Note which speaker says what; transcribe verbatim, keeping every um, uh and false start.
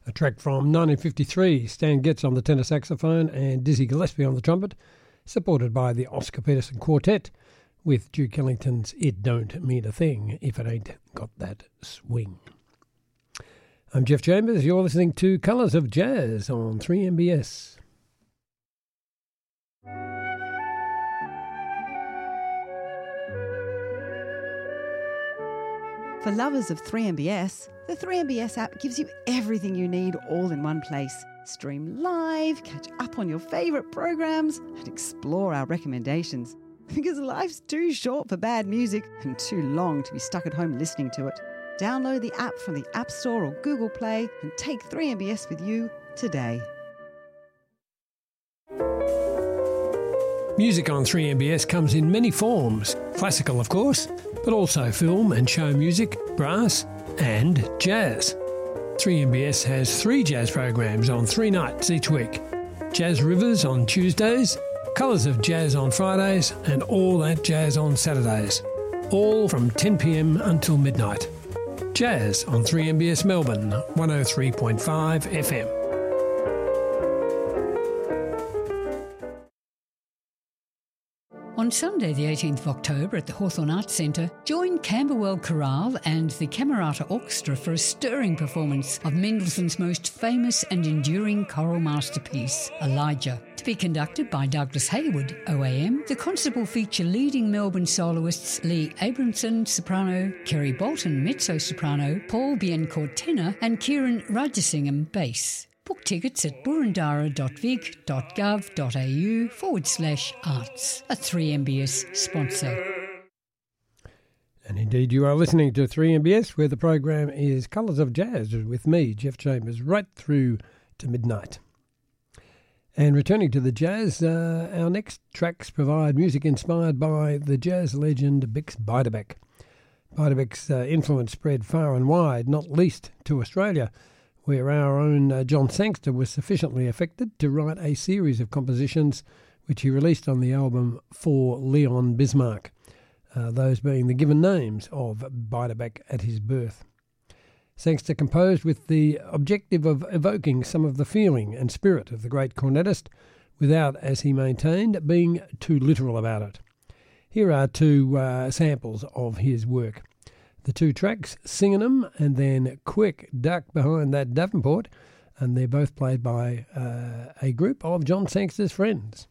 Speaker 1: A track from nineteen fifty-three, Stan Getz on the tenor saxophone and Dizzy Gillespie on the trumpet, supported by the Oscar Peterson Quartet, with Duke Ellington's It Don't Mean a Thing If It Ain't Got That Swing. I'm Jeff Chambers, you're listening to Colours of Jazz on three M B S.
Speaker 2: For lovers of three M B S, the three M B S app gives you everything you need all in one place. Stream live, catch up on your favourite programs, and explore our recommendations. Because life's too short for bad music and too long to be stuck at home listening to it. Download the app from the App Store or Google Play and take three M B S with you today.
Speaker 1: Music on three M B S comes in many forms. Classical, of course, but also film and show music, brass and jazz. three M B S has three jazz programs on three nights each week. Jazz Rivers on Tuesdays, Colours of Jazz on Fridays and All That Jazz on Saturdays. All from ten p.m. until midnight. Jazz on three M B S Melbourne, one oh three point five F M.
Speaker 3: On Sunday the eighteenth of October at the Hawthorn Arts Centre, join Camberwell Chorale and the Camerata Orchestra for a stirring performance of Mendelssohn's most famous and enduring choral masterpiece, Elijah. To be conducted by Douglas Hayward, O A M, the concert will feature leading Melbourne soloists Lee Abramson, soprano, Kerry Bolton, mezzo-soprano, Paul Biencourt, tenor, and Kieran Rajasingham, bass. Book tickets at burundara.vic.gov.au forward slash arts, a three M B S sponsor.
Speaker 1: And indeed you are listening to three M B S, where the program is Colours of Jazz with me, Jeff Chambers, right through to midnight. And returning to the jazz, uh, our next tracks provide music inspired by the jazz legend Bix Beiderbecke. Beiderbecke's uh, influence spread far and wide, not least to Australia, where our own uh, John Sangster was sufficiently affected to write a series of compositions which he released on the album For Leon Bismarck, uh, those being the given names of Beiderbecke at his birth. Sangster composed with the objective of evoking some of the feeling and spirit of the great cornetist without, as he maintained, being too literal about it. Here are two uh, samples of his work. The two tracks, Singin' 'em and then Quick Duck Behind That Davenport, and they're both played by uh, a group of John Sangster's friends.